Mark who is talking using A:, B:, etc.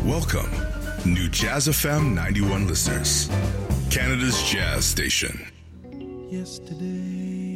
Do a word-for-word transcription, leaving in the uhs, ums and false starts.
A: Welcome, new Jazz F M ninety-one listeners, Canada's jazz station.
B: Yesterday